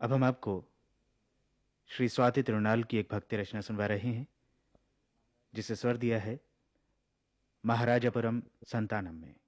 अब हम आपको श्री स्वाति तिरुनाल की एक भक्ति रचना सुनवा रहे हैं, जिसे स्वर दिया है महाराजापुरम संतानम में।